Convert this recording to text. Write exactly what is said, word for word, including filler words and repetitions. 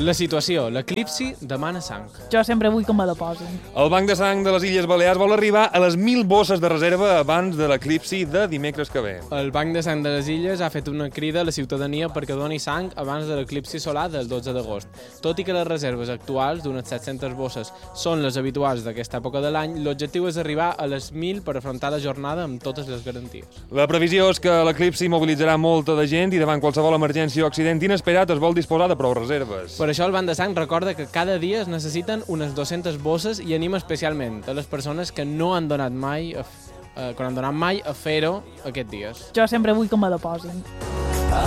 La situació, l'eclipsi demana sang. Jo sempre vull que me la posin. El Banc de Sang de les Illes Balears vol arribar a les mil bosses de reserva abans de l'eclipsi de dimecres que ve. El Banc de Sang de les Illes ha fet una crida a la ciutadania perquè doni sang abans de l'eclipsi solar del dotze d'agost. Tot i que les reserves actuals, d'unes set-centes bosses, són les habituals d'aquesta època de l'any, l'objectiu és arribar a les mil per afrontar la jornada amb totes les garanties. La previsió és que l'eclipsi mobilitzarà molta de gent i davant qualsevol emergència o accident inesperat es vol disposar de prou reserves. Per això el Banc de Sang recorda que cada dia es necessiten unes dues-centes bosses i anima especialment a les persones que no han donat mai a, eh, que no han donat mai a fer-ho aquests dies. Jo sempre vull que me la posin.